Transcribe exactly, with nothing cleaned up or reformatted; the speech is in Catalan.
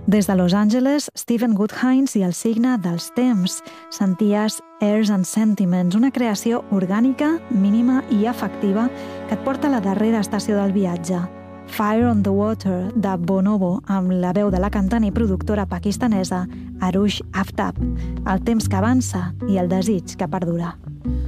Des de Los Angeles, Stephen Goodhines i el signe dels temps. Senties Airs and Sentiments, una creació orgànica, mínima i efectiva que et porta a la darrera estació del viatge. Fire on the Water, de Bonobo, amb la veu de la cantant i productora pakistanesa Arush Aftab. El temps que avança i el desig que perdura.